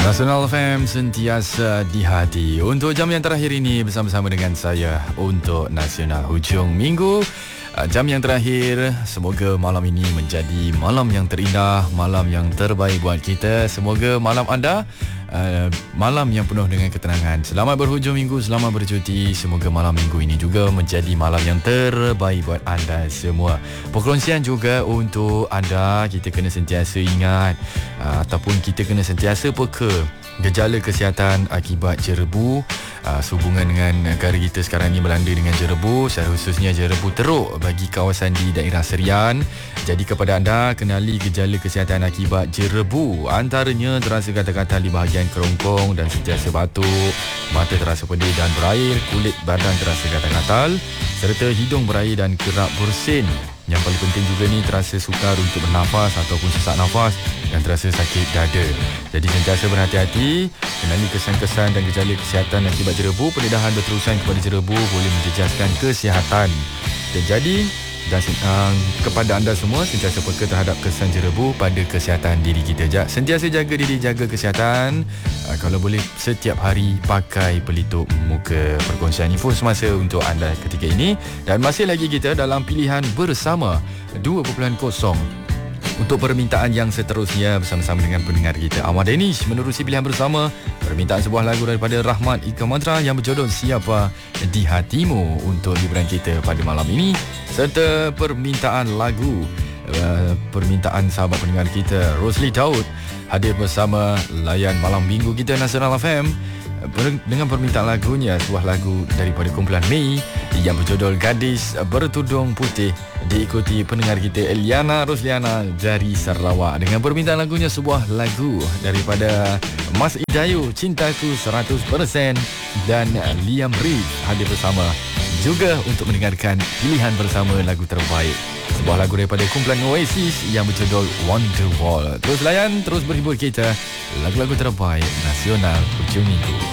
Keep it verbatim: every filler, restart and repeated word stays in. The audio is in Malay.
Nasional F M sentiasa di hati. Untuk jam yang terakhir ini bersama-sama dengan saya untuk Nasional hujung minggu. Jam yang terakhir, semoga malam ini menjadi malam yang terindah, malam yang terbaik buat kita. Semoga malam anda uh, malam yang penuh dengan ketenangan. Selamat berhujung minggu, selamat bercuti. Semoga malam minggu ini juga menjadi malam yang terbaik buat anda semua. Perkongsian juga untuk anda, kita kena sentiasa ingat uh, ataupun kita kena sentiasa peka gejala kesihatan akibat jerebu. Uh, sehubungan dengan negara kita sekarang ni melanda dengan jerebu, secara khususnya jerebu teruk bagi kawasan di daerah Serian. Jadi kepada anda, kenali gejala kesihatan akibat jerebu. Antaranya terasa gatal-gatal di bahagian kerongkong dan sentiasa batuk, mata terasa pedih dan berair, kulit badan terasa gatal-gatal, serta hidung berair dan kerap bersin. Yang paling penting juga ni, terasa sukar untuk bernafas ataupun sesak nafas dan terasa sakit dada. Jadi sentiasa berhati-hati, kenali kesan-kesan dan gejala kesihatan akibat jerebu. Pendedahan berterusan kepada jerebu boleh menjejaskan kesihatan. Dan jadi dan uh, kepada anda semua, sentiasa peka terhadap kesan jerebu pada kesihatan diri kita. Sentiasa jaga diri, jaga kesihatan. uh, Kalau boleh setiap hari pakai pelitup muka. Perkongsian info semasa untuk anda ketika ini. Dan masih lagi kita dalam pilihan bersama dua titik kosong untuk permintaan yang seterusnya bersama-sama dengan pendengar kita Ahmad Danish menerusi pilihan bersama permintaan sebuah lagu daripada Rahmat Ika Madra yang berjudul Siapa di Hatimu untuk liburan kita pada malam ini, serta permintaan lagu uh, permintaan sahabat pendengar kita Rosli Daud hadir bersama layan malam minggu kita Nasional F M dengan permintaan lagunya, sebuah lagu daripada kumpulan Mei yang berjudul Gadis Bertudung Putih, diikuti pendengar kita Eliana Rosliana dari Sarawak dengan permintaan lagunya, sebuah lagu daripada Mas Idayu Cintaku seratus peratus, dan Liam Reed hadir bersama juga untuk mendengarkan pilihan bersama lagu terbaik, sebuah lagu daripada kumpulan Oasis yang berjudul Wonderwall. Terus layan, terus berhibur kita lagu-lagu terbaik Nasional hujung minggu.